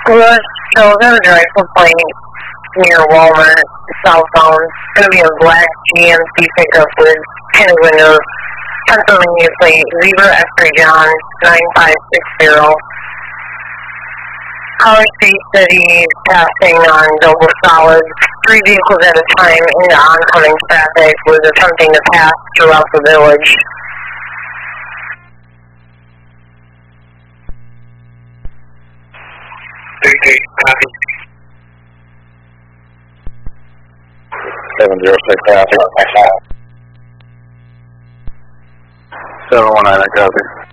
Well, so there's a drive complaint near Walmart, southbound. It's going to be a black GMC pickup with tinted windows, Pennsylvania plate, Zebra X-ray John 9560. Caller states that he's passing on double solids, 3 vehicles at a time into oncoming traffic, was attempting to pass throughout the village. Okay, copy. 706 copy. 719 copy.